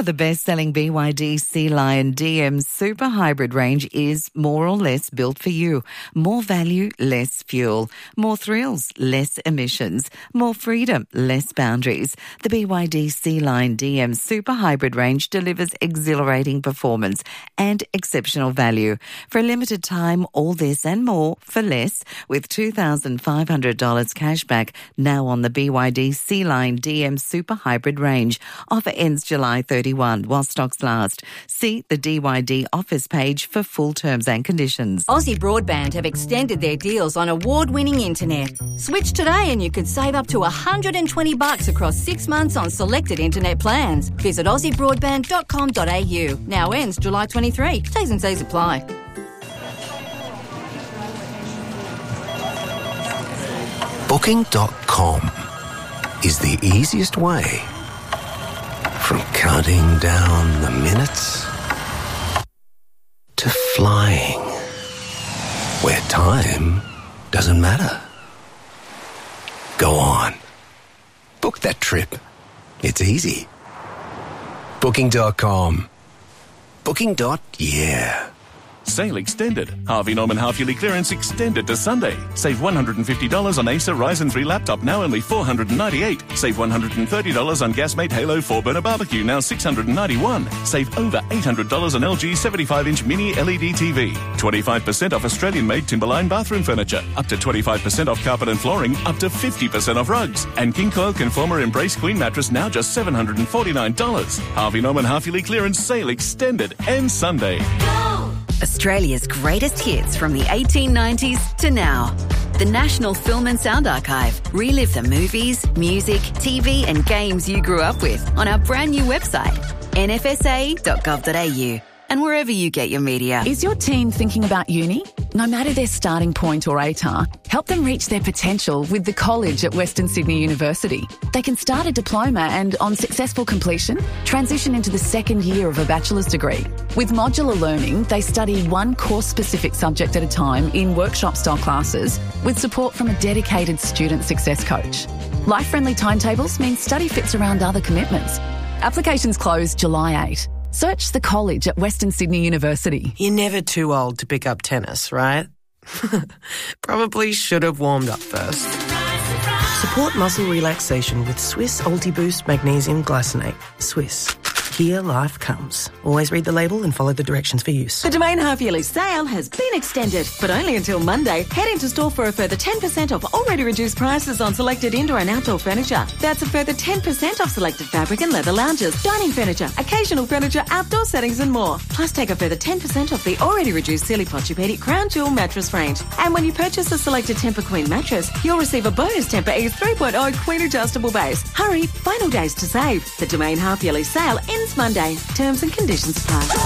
the best-selling BYD Sea Lion DM Super Hybrid range is more or less built for you. More value, less fuel. More thrills, less emissions. More freedom, less boundaries. The BYD Sea Lion DM Super Hybrid range delivers exhilarating performance and exceptional value. For a limited time, all this and more for less, with $2,500 cash back now on the BYD Sea Lion DM Super Hybrid range. Offer ends July 31 while stocks last. See the DYD office page for full terms and conditions. Aussie Broadband have extended their deals on award-winning internet. Switch today and you could save up to $120 across 6 months on selected internet plans. Visit aussiebroadband.com.au. Now ends July 23. T's and C's apply. Booking.com is the easiest way from counting down the minutes to flying, where time doesn't matter. Go on. Book that trip. It's easy. Booking.com. Booking.yeah. Sale extended. Harvey Norman half-yearly clearance extended to Sunday. Save $150 on Acer Ryzen 3 laptop, now only $498. Save $130 on Gasmate Halo 4-burner barbecue, now $691. Save over $800 on LG 75-inch mini LED TV. 25% off Australian-made Timberline bathroom furniture. Up to 25% off carpet and flooring. Up to 50% off rugs. And King Coil Conformer Embrace Queen mattress, now just $749. Harvey Norman half-yearly clearance sale extended. Ends Sunday. Australia's greatest hits from the 1890s to now. The National Film and Sound Archive. Relive the movies, music, TV and games you grew up with on our brand new website, nfsa.gov.au. And wherever you get your media. Is your teen thinking about uni? No matter their starting point or ATAR, help them reach their potential with the college at Western Sydney University. They can start a diploma and, on successful completion, transition into the second year of a bachelor's degree. With modular learning, they study one course-specific subject at a time in workshop-style classes with support from a dedicated student success coach. Life-friendly timetables mean study fits around other commitments. Applications close July 8. Search the college at Western Sydney University. You're never too old to pick up tennis, right? Probably should have warmed up first. Support muscle relaxation with Swiss Ultiboost Magnesium Glycinate. Swiss. Here life comes. Always read the label and follow the directions for use. The Domain half-yearly sale has been extended, but only until Monday. Head into store for a further 10% off already reduced prices on selected indoor and outdoor furniture. That's a further 10% off selected fabric and leather lounges, dining furniture, occasional furniture, outdoor settings and more. Plus take a further 10% off the already reduced Sealy Posturepedic Crown Jewel mattress range. And when you purchase a selected Tempur Queen mattress, you'll receive a bonus Tempur Ease 3.0 Queen adjustable base. Hurry, final days to save. The Domain half-yearly sale ends Monday. Terms and conditions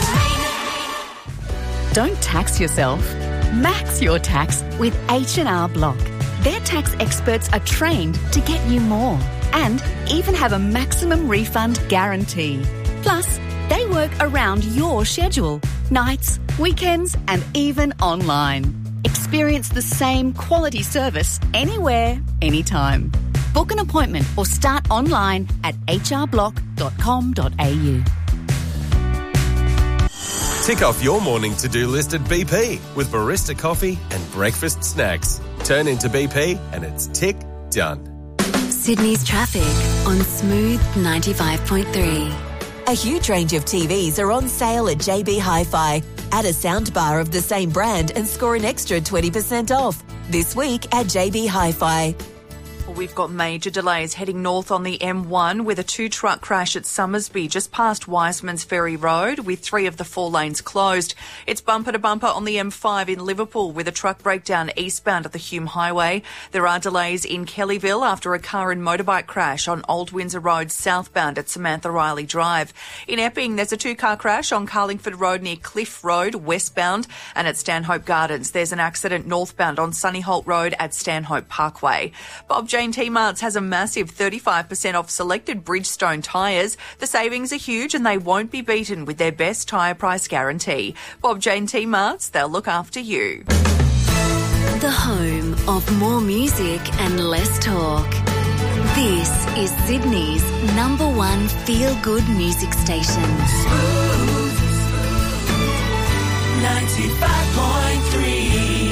apply. Don't tax yourself. Max your tax with H&R Block. Their tax experts are trained to get you more and even have a maximum refund guarantee. Plus, they work around your schedule, nights, weekends, and even online. Experience the same quality service anywhere, anytime. Book an appointment or start online at hrblock.com.au. Tick off your morning to-do list at BP with barista coffee and breakfast snacks. Turn into BP and it's tick done. Sydney's traffic on Smooth 95.3. A huge range of TVs are on sale at JB Hi-Fi. Add a soundbar of the same brand and score an extra 20% off. This week at JB Hi-Fi. We've got major delays heading north on the M1 with a 2-truck crash at Summersby just past Wiseman's Ferry Road with 3 of the 4 lanes closed. It's bumper to bumper on the M5 in Liverpool with a truck breakdown eastbound at the Hume Highway. There are delays in Kellyville after a car and motorbike crash on Old Windsor Road southbound at Samantha Riley Drive. In Epping, there's a 2-car crash on Carlingford Road near Cliff Road westbound, and at Stanhope Gardens there's an accident northbound on Sunnyholt Road at Stanhope Parkway. Bob Jane T-Marts has a massive 35% off selected Bridgestone tyres. The savings are huge and they won't be beaten with their best tyre price guarantee. Bob Jane T-Marts, they'll look after you. The home of more music and less talk. This is Sydney's #1 feel-good music station. 95.3.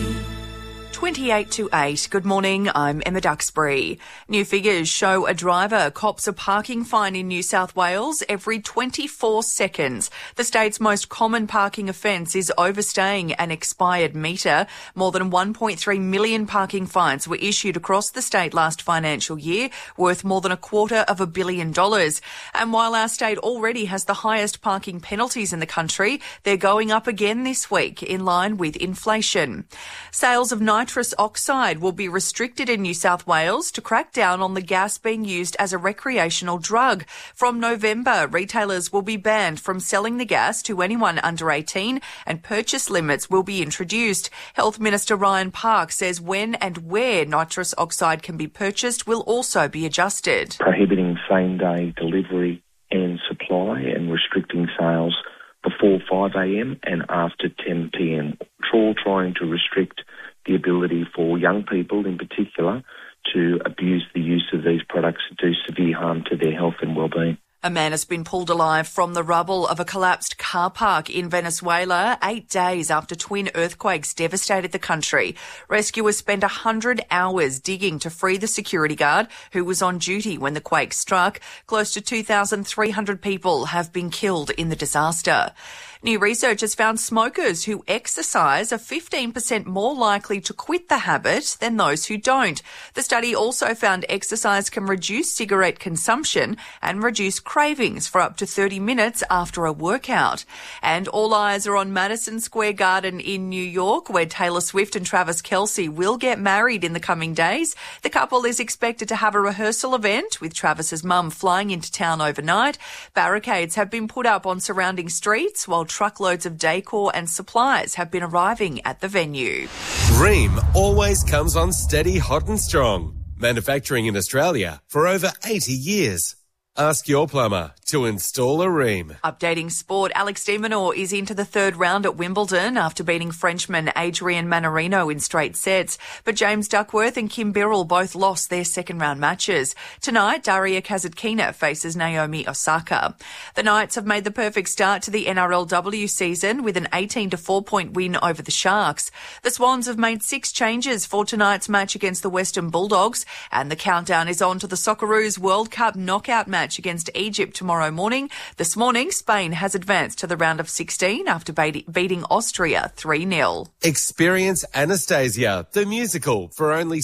28 to 8. Good morning, I'm Emma Duxbury. New figures show a driver cops a parking fine in New South Wales every 24 seconds. The state's most common parking offence is overstaying an expired metre. More than 1.3 million parking fines were issued across the state last financial year, worth more than $250 million. And while our state already has the highest parking penalties in the country, they're going up again this week in line with inflation. Sales of nitrous oxide will be restricted in New South Wales to crack down on the gas being used as a recreational drug. From November, retailers will be banned from selling the gas to anyone under 18 and purchase limits will be introduced. Health Minister Ryan Park says when and where nitrous oxide can be purchased will also be adjusted. Prohibiting same-day delivery and supply and restricting sales before 5 a.m. and after 10 p.m. All trying to restrict the ability for young people in particular to abuse the use of these products to do severe harm to their health and well-being. A man has been pulled alive from the rubble of a collapsed car park in Venezuela 8 days after twin earthquakes devastated the country. Rescuers spent 100 hours digging to free the security guard who was on duty when the quake struck. Close to 2,300 people have been killed in the disaster. New research has found smokers who exercise are 15% more likely to quit the habit than those who don't. The study also found exercise can reduce cigarette consumption and reduce cravings for up to 30 minutes after a workout. And all eyes are on Madison Square Garden in New York, where Taylor Swift and Travis Kelce will get married in the coming days. The couple is expected to have a rehearsal event with Travis's mum flying into town overnight. Barricades have been put up on surrounding streets while truckloads of decor and supplies have been arriving at the venue. Rheem always comes on steady, hot and strong. Manufacturing in Australia for over 80 years. Ask your plumber to install a Rheem. Updating sport, Alex de Minaur is into the third round at Wimbledon after beating Frenchman Adrian Manarino in straight sets. But James Duckworth and Kim Birrell both lost their second round matches. Tonight, Daria Kasatkina faces Naomi Osaka. The Knights have made the perfect start to the NRLW season with an 18-4 point win over the Sharks. The Swans have made 6 changes for tonight's match against the Western Bulldogs, and the countdown is on to the Socceroos World Cup knockout match against Egypt tomorrow morning. This morning, Spain has advanced to the round of 16 after beating Austria 3-0. Experience Anastasia, the musical, for only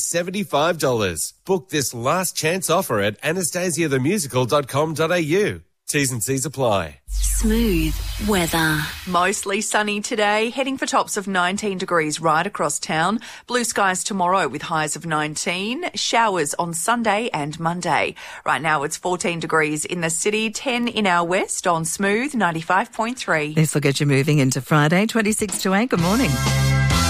$75. Book this last chance offer at anastasiathemusical.com.au. T's and C's apply. Smooth weather. Mostly sunny today, heading for tops of 19 degrees right across town. Blue skies tomorrow with highs of 19. Showers on Sunday and Monday. Right now it's 14 degrees in the city, 10 in our west on Smooth 95.3. This will get you moving into Friday, 26 to 8. Good morning.